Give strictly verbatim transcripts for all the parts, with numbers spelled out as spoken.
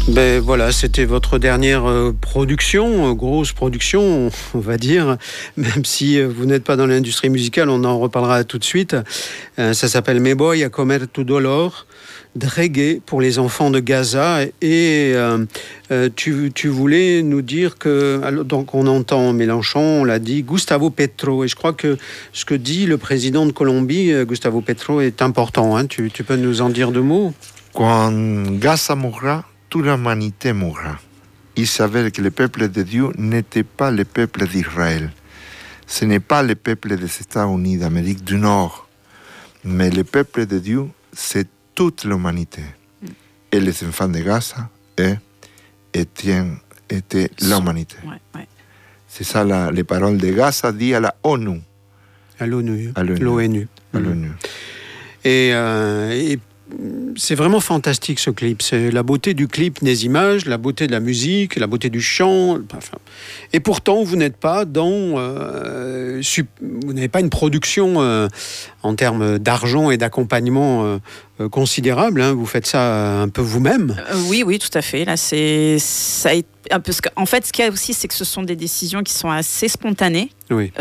Ben voilà, c'était votre dernière euh, production, euh, grosse production, on va dire, même si euh, vous n'êtes pas dans l'industrie musicale, on en reparlera tout de suite. Euh, ça s'appelle Me voy a comer tu dolor, de reggae pour les enfants de Gaza. Et euh, euh, tu, tu voulais nous dire que, alors, donc on entend Mélenchon, on l'a dit, Gustavo Petro, et je crois que ce que dit le président de Colombie, euh, Gustavo Petro, est important. Hein. Tu, tu peux nous en dire deux mots? Quand Gaza mourra, toute l'humanité mourra. Il s'avère que le peuple de Dieu n'était pas le peuple d'Israël. Ce n'est pas le peuple des États-Unis d'Amérique du Nord. Mais le peuple de Dieu, c'est toute l'humanité. Et les enfants de Gaza et, étaient, étaient l'humanité. Ouais, ouais. C'est ça la, les paroles de Gaza dit à la ONU. À l'ONU. À l'ONU. L'ONU. À l'ONU. Et, euh, et c'est vraiment fantastique ce clip. C'est la beauté du clip, des images, la beauté de la musique, la beauté du chant. Enfin, et pourtant, vous n'êtes pas dans, euh, sup, vous n'avez pas une production euh, en termes d'argent et d'accompagnement euh, euh, considérable. Hein. Vous faites ça un peu vous-même. Euh, oui, oui, tout à fait. Là, c'est ça. A été, parce qu'en fait, ce qu'il y a aussi, c'est que ce sont des décisions qui sont assez spontanées. Oui.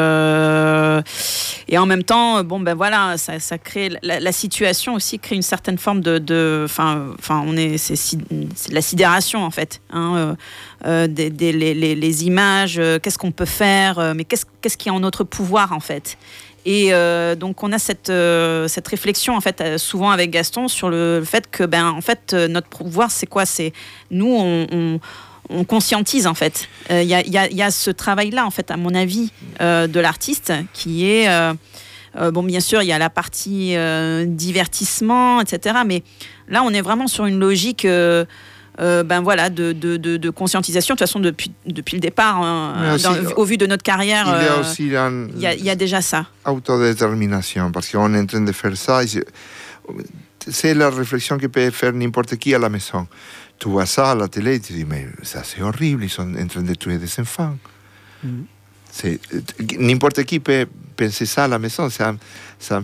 Euh, et en même temps, bon, ben voilà, ça, ça crée la, la situation aussi crée une certaine forme de, enfin, enfin, on est, c'est, c'est de la sidération en fait. Hein, euh, euh, des, des, les, les, les images, euh, qu'est-ce qu'on peut faire, euh, mais qu'est-ce, qu'est-ce qui est en notre pouvoir en fait. Et euh, donc on a cette euh, cette réflexion en fait euh, souvent avec Gaston sur le, le fait que ben en fait euh, notre pouvoir c'est quoi, c'est nous on, on on conscientise en fait. Il euh, y, y, y a ce travail-là en fait, à mon avis, euh, de l'artiste qui est euh, euh, bon, bien sûr, il y a la partie euh, divertissement, et cetera. Mais là, on est vraiment sur une logique, euh, euh, ben voilà, de, de, de, de conscientisation. De toute façon, depuis depuis le départ, hein, aussi, dans, au vu de notre carrière, il y a euh, aussi un, il y a, il y a déjà ça. Autodétermination, parce qu'on est en train de faire ça. C'est la réflexion que peut faire n'importe qui à la maison. Tu vois ça à la télé et tu dis, mais ça c'est horrible, ils sont en train de tuer des enfants. Mm. C'est, n'importe qui peut penser ça à la maison, ça, ça,